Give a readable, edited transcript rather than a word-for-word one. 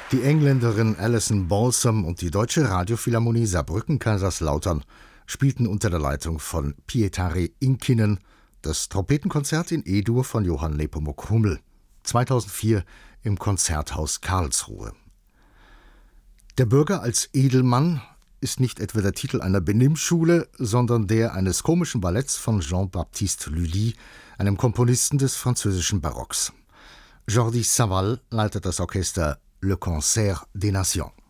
Die Engländerin Alison Balsam und die Deutsche Radiophilharmonie Saarbrücken-Kaiserslautern spielten unter der Leitung von Pietari Inkinen das Trompetenkonzert in E-Dur von Johann Nepomuk Hummel, 2004 im Konzerthaus Karlsruhe. Der Bürger als Edelmann ist nicht etwa der Titel einer Benimmschule, sondern der eines komischen Balletts von Jean-Baptiste Lully, einem Komponisten des französischen Barocks. Jordi Savall leitet das Orchester Le Concert des Nations.